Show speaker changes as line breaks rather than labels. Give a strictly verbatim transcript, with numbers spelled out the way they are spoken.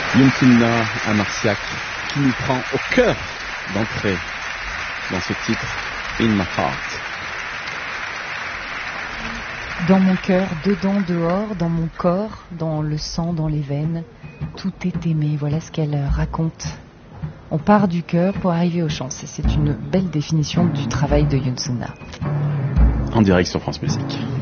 Yoon Sun-na à Marciac qui nous prend au cœur d'entrer dans ce titre In My Heart.
Dans mon cœur, dedans, dehors, dans mon corps, dans le sang, dans les veines, tout est aimé. Voilà ce qu'elle raconte. On part du cœur pour arriver au chant. C'est une belle définition du travail de Yoon Sun-na.
En direct sur France Musique.